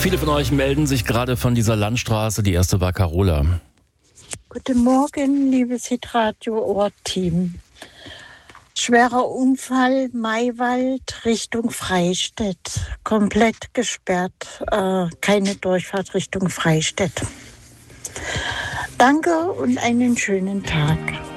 Viele von euch melden sich gerade von dieser Landstraße. Die erste war Carola. Guten Morgen, liebes Hitradio-Ohr-Team. Schwerer Unfall, Maywald, Richtung Freistädt. Komplett gesperrt, keine Durchfahrt Richtung Freistädt. Danke und einen schönen Tag.